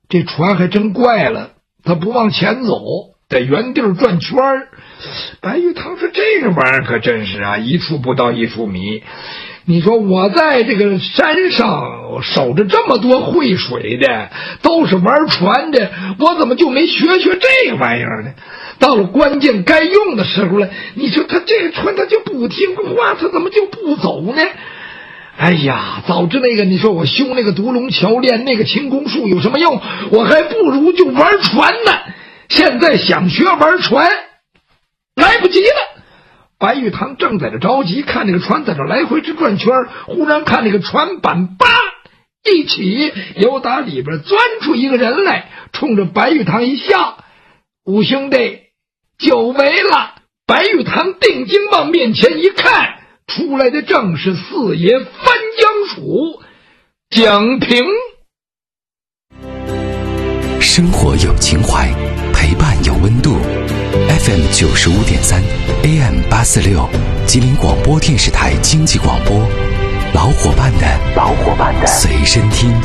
这船还真怪了，他不往前走，在原地转圈儿。白玉堂说这个玩意儿可真是啊，一处不到一处迷。你说我在这个山上守着这么多会水的，都是玩船的，我怎么就没学这个玩意儿呢？到了关键该用的时候了，你说他这个船他就不听话，他怎么就不走呢？哎呀，早知那个你说我修那个独龙桥练那个轻功术有什么用？我还不如就玩船呢。现在想学玩船来不及了。白玉堂正在这着急，看那个船在这来回直转圈，忽然看那个船板叭一起，由打里边钻出一个人来，冲着白玉堂一笑：“五兄弟，久违了。”白玉堂定睛往面前一看，出来的正是四爷翻江鼠蒋平。 生活有情怀，陪伴有温度。FM 95.3 AM 846，吉林广播电视台经济广播，老伙伴的随身听。